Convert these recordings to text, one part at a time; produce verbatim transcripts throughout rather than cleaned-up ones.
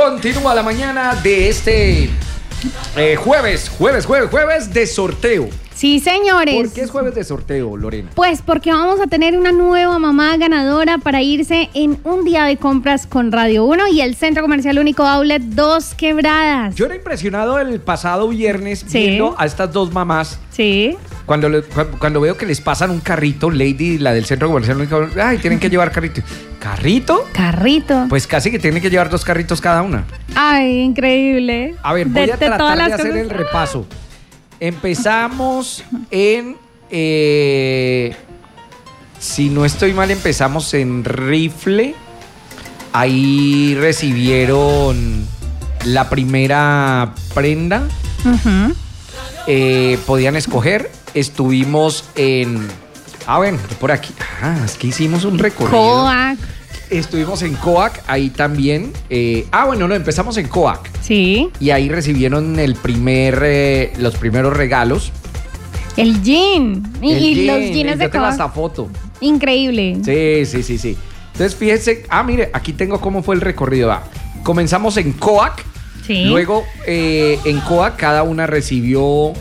Continúa la mañana de este eh, jueves, jueves, jueves, jueves de sorteo. Sí, señores. ¿Por qué es jueves de sorteo, Lorena? Pues porque vamos a tener una nueva mamá ganadora para irse en un día de compras con Radio uno y el Centro Comercial Único Outlet Dos Quebradas. Yo era impresionado el pasado viernes Sí. viendo a estas dos mamás. Sí. Cuando, le- cu- cuando veo que les pasan un carrito, Lady, la del Centro Comercial Único, ay, tienen que llevar carrito. ¿Carrito? Carrito. Pues casi que tienen que llevar dos carritos cada una. Ay, increíble. A ver, voy De- a de tratar todas de las hacer cosas. el repaso. Empezamos en... eh, si no estoy mal, empezamos en rifle. Ahí recibieron la primera prenda. Ujú. Eh, podían escoger. Estuvimos en... Ah, bueno, por aquí. Ah, es que hicimos un recorrido. Coac. Estuvimos en Coac, ahí también. eh, ah, bueno, no, empezamos en Coac. Sí. Y ahí recibieron el primer, eh, los primeros regalos. El jean. Y, El y jean, los jeans yo de tengo hasta Coac. foto. Increíble. Sí, sí, sí, sí. Entonces, fíjense. Ah, mire, aquí tengo cómo fue el recorrido. Va. Comenzamos en Coac. Sí. Luego, eh, en Coac, cada una recibió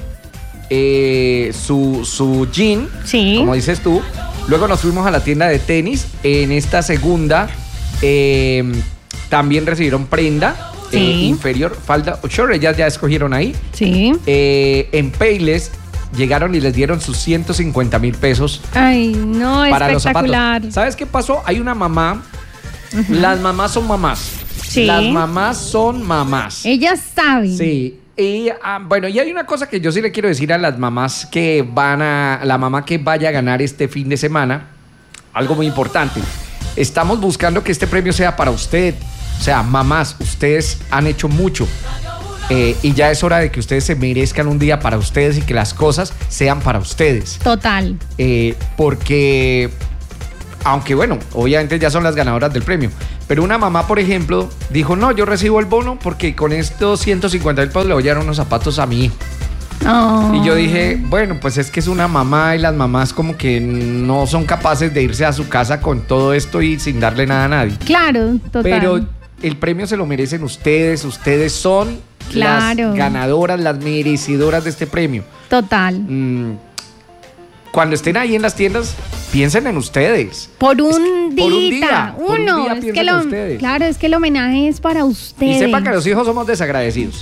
eh, su, su jean, Sí. como dices tú. Luego nos fuimos a la tienda de tenis. En esta segunda, eh, también recibieron prenda Sí. eh, inferior, falda. Sure, ellas ya escogieron ahí. Sí. Eh, en Payless llegaron y les dieron sus ciento cincuenta mil pesos Ay, no, para los espectacular. zapatos. ¿Sabes qué pasó? Hay una mamá. Las mamás son mamás. Sí. Las mamás son mamás. Ellas saben. Sí. Y ah, bueno, y hay una cosa que yo sí le quiero decir a las mamás que van a. La mamá que vaya a ganar este fin de semana. Algo muy importante. Estamos buscando que este premio sea para usted. O sea, mamás, ustedes han hecho mucho. Eh, y ya es hora de que ustedes se merezcan un día para ustedes y que las cosas sean para ustedes. Total. Eh, porque, aunque bueno, obviamente ya son las ganadoras del premio, pero una mamá, por ejemplo, dijo, no, yo recibo el bono porque con estos ciento cincuenta mil pesos le voy a dar unos zapatos a mi hijo. Oh. Y yo dije, bueno, pues es que es una mamá y las mamás como que no son capaces de irse a su casa con todo esto y sin darle nada a nadie. Claro, total. Pero el premio se lo merecen ustedes, ustedes son Claro. las ganadoras, las merecedoras de este premio. Total. Mm, Cuando estén ahí en las tiendas, piensen en ustedes. Por un Es que- día. por un día, por un Uno. día es piensen que en lo, ustedes. claro, es que el homenaje es para ustedes. Y sepan que los hijos somos desagradecidos.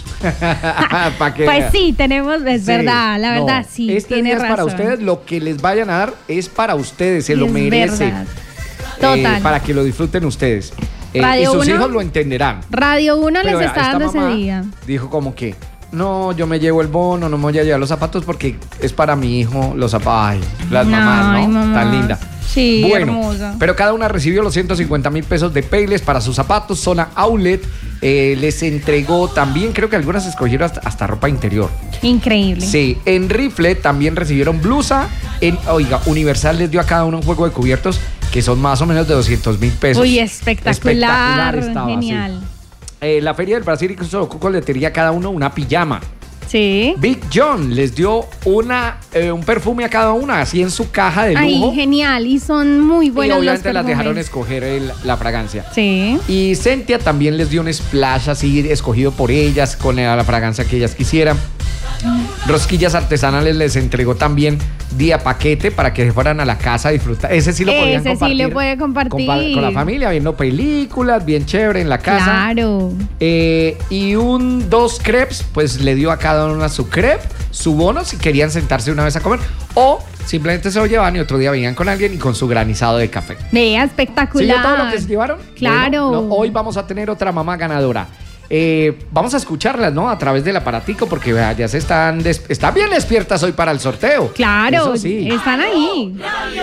Pa' que Pues vean. sí, tenemos, es Sí, verdad, la no, verdad, sí, Este tiene día es para razón. ustedes, lo que les vayan a dar es para ustedes, se Y lo es merecen. verdad. Total. Eh, para que lo disfruten ustedes. Eh, y Radio sus Uno- hijos lo entenderán. Radio uno Pero les vea, está esta dando ese mamá día. dijo como que, no, yo me llevo el bono, no me voy a llevar los zapatos porque es para mi hijo los zapatos. Ay, las No, mamás, ¿no? ay, mamás. Tan linda. Sí, bueno, hermosa. pero cada una recibió los ciento cincuenta mil pesos de Payless para sus zapatos. Zona Outlet eh, les entregó también, creo que algunas escogieron hasta, hasta ropa interior. Increíble. Sí, en Rifle también recibieron blusa. En, oiga, Universal les dio a cada uno un juego de cubiertos que son más o menos de doscientos mil pesos. Uy, espectacular. Espectacular estaba, Genial. sí. Eh, la Feria del Brasil incluso colocó coletería a cada uno una pijama. Sí. Big John les dio una, eh, un perfume a cada una, así en su caja de Ay, lujo. genial. Y son muy Y buenos los obviamente las perfumes. dejaron escoger el- la fragancia. Sí. Y Sentia también les dio un splash así escogido por ellas, con la, la fragancia que ellas quisieran. Rosquillas artesanales les entregó también día paquete para que se fueran a la casa a disfrutar. Ese sí lo podían Ese sí compartir. lo puede compartir. Con, con la familia, viendo películas, bien chévere en la casa. Claro. Eh, y un, dos crepes, pues le dio a cada una su crepe, su bono, si querían sentarse una vez a comer. O simplemente se lo llevaban y otro día venían con alguien y con su granizado de café. Vea, ¿Sí espectacular. vio todo lo que se llevaron? Claro. Bueno, no, hoy vamos a tener otra mamá ganadora. Eh, vamos a escucharlas, ¿no? A través del aparatico, porque vea, ya se están, des- están bien despiertas hoy para el sorteo. Claro. Eso sí. Están ahí.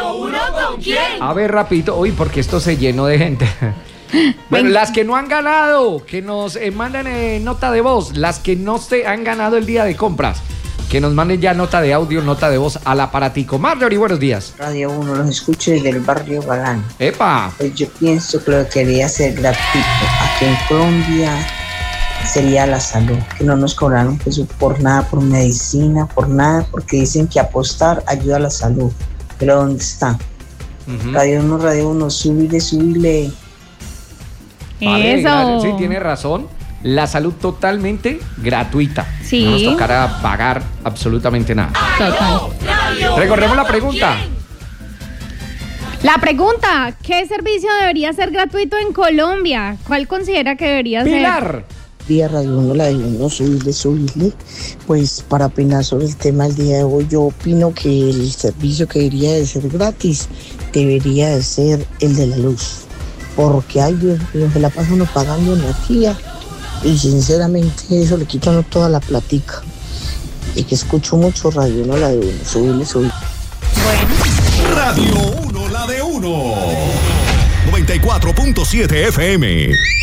A ver, rapidito. Uy, porque esto se llenó de gente. Bueno, Ven. las que no han ganado, que nos eh, manden eh, nota de voz. Las que no se han ganado el día de compras, que nos manden ya nota de audio, nota de voz al aparatico. Marjorie, buenos días. Radio uno, los escucho desde el barrio Galán. Epa. Pues yo pienso que lo que debería ser gratuito aquí en Colombia sería la salud, que no nos cobraron pues, por nada, por medicina, por nada, porque dicen que apostar ayuda a la salud. Pero ¿dónde está? Ujú. Radio uno, Radio uno, subile, subile. Vale, Eso. gracias. Sí, tiene razón. la salud totalmente gratuita. Sí. No nos tocará pagar absolutamente nada. Total. Recordemos la pregunta. La pregunta, ¿qué servicio debería ser gratuito en Colombia? ¿Cuál considera que debería ser? Pilar. Día Radio Uno, la de uno, subirle, subirle. Pues para opinar sobre el tema del día de hoy, yo opino que el servicio que debería de ser gratis debería de ser el de la luz. Porque hay Dios mío, se la pasa uno pagando energía y sinceramente eso le quita a uno toda la platica. Y que escucho mucho Radio Uno, la de uno, subirle, subirle. Radio Uno, la de uno. noventa y cuatro punto siete F M.